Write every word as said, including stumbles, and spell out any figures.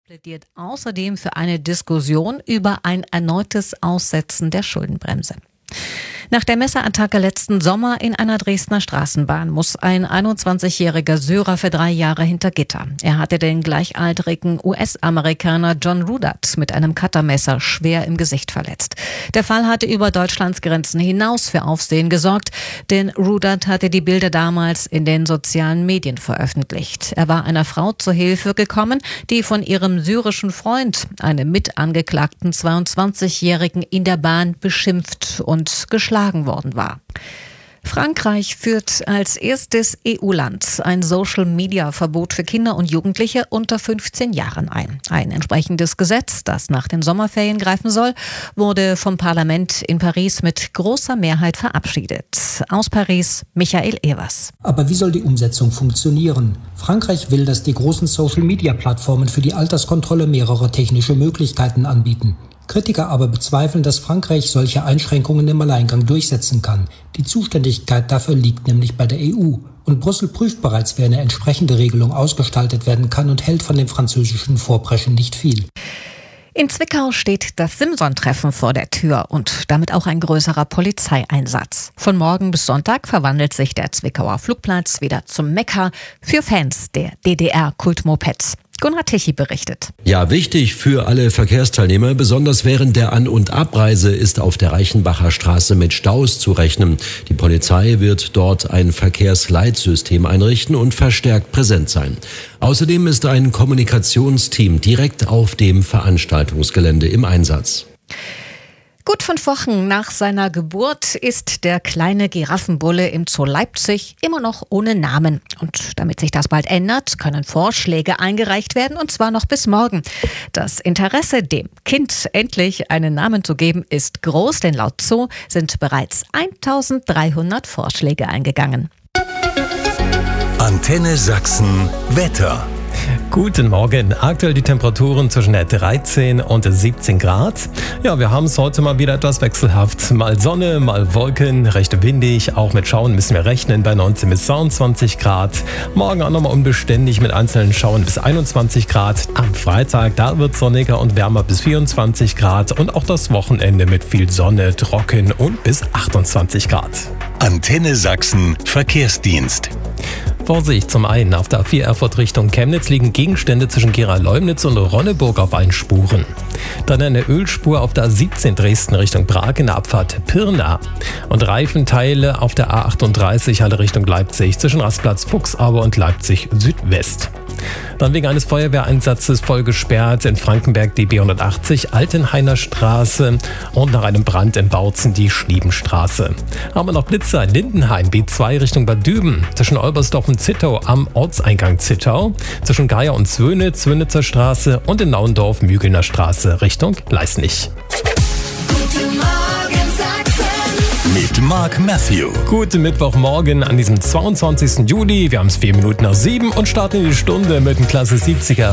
Plädiert außerdem für eine Diskussion über ein erneutes Aussetzen der Schuldenbremse. Nach der Messerattacke letzten Sommer in einer Dresdner Straßenbahn muss ein einundzwanzigjähriger Syrer für drei Jahre hinter Gitter. Er hatte den gleichaltrigen U S-Amerikaner John Rudat mit einem Cuttermesser schwer im Gesicht verletzt. Der Fall hatte über Deutschlands Grenzen hinaus für Aufsehen gesorgt, denn Rudat hatte die Bilder damals in den sozialen Medien veröffentlicht. Er war einer Frau zur Hilfe gekommen, die von ihrem syrischen Freund, einem Mitangeklagten zweiundzwanzigjährigen, in der Bahn beschimpft und geschlagen worden war. Frankreich führt als erstes E U-Land ein Social-Media-Verbot für Kinder und Jugendliche unter fünfzehn Jahren ein. Ein entsprechendes Gesetz, das nach den Sommerferien greifen soll, wurde vom Parlament in Paris mit großer Mehrheit verabschiedet. Aus Paris, Michael Evers. Aber wie soll die Umsetzung funktionieren? Frankreich will, dass die großen Social-Media-Plattformen für die Alterskontrolle mehrere technische Möglichkeiten anbieten. Kritiker aber bezweifeln, dass Frankreich solche Einschränkungen im Alleingang durchsetzen kann. Die Zuständigkeit dafür liegt nämlich bei der E U. Und Brüssel prüft bereits, wie eine entsprechende Regelung ausgestaltet werden kann und hält von dem französischen Vorpreschen nicht viel. In Zwickau steht das Simson-Treffen vor der Tür und damit auch ein größerer Polizeieinsatz. Von morgen bis Sonntag verwandelt sich der Zwickauer Flugplatz wieder zum Mekka für Fans der D D R-Kultmopeds. Gunnar Tichy berichtet. Ja, wichtig für alle Verkehrsteilnehmer, besonders während der An- und Abreise ist auf der Reichenbacher Straße mit Staus zu rechnen. Die Polizei wird dort ein Verkehrsleitsystem einrichten und verstärkt präsent sein. Außerdem ist ein Kommunikationsteam direkt auf dem Veranstaltungsgelände im Einsatz. Gut fünf Wochen nach seiner Geburt ist der kleine Giraffenbulle im Zoo Leipzig immer noch ohne Namen. Und damit sich das bald ändert, können Vorschläge eingereicht werden, und zwar noch bis morgen. Das Interesse, dem Kind endlich einen Namen zu geben, ist groß, denn laut Zoo sind bereits eintausenddreihundert Vorschläge eingegangen. Antenne Sachsen Wetter. Guten Morgen. Aktuell die Temperaturen zwischen dreizehn und siebzehn Grad. Ja, wir haben es heute mal wieder etwas wechselhaft. Mal Sonne, mal Wolken, recht windig. Auch mit Schauen müssen wir rechnen bei neunzehn bis zweiundzwanzig Grad. Morgen auch nochmal unbeständig mit einzelnen Schauern bis einundzwanzig Grad. Am Freitag, da wird sonniger und wärmer bis vierundzwanzig Grad. Und auch das Wochenende mit viel Sonne, trocken und bis achtundzwanzig Grad. Antenne Sachsen Verkehrsdienst. Vorsicht, zum einen auf der A vier Erfurt Richtung Chemnitz liegen Gegenstände zwischen Gera-Leumnitz und Ronneburg auf allen Spuren. Dann eine Ölspur auf der A siebzehn Dresden Richtung Prag in der Abfahrt Pirna. Und Reifenteile auf der A achtunddreißig Halle Richtung Leipzig zwischen Rastplatz Fuchsaue und Leipzig Südwest. Dann wegen eines Feuerwehreinsatzes voll gesperrt in Frankenberg die B hundertachtzig Altenhainer Straße und nach einem Brand in Bautzen die Schliebenstraße. Haben wir noch Blitzer in Lindenhain B zwei Richtung Bad Düben, zwischen Olbersdorf und Zittau am Ortseingang Zittau, zwischen Geier und Zwöne, Zwönitzer Straße und in Nauendorf Mügelner Straße Richtung Leisnig. Mit Mark Matthew. Guten Mittwochmorgen an diesem zweiundzwanzigsten Juli. Wir haben es vier Minuten nach sieben und starten in die Stunde mit dem Klasse siebziger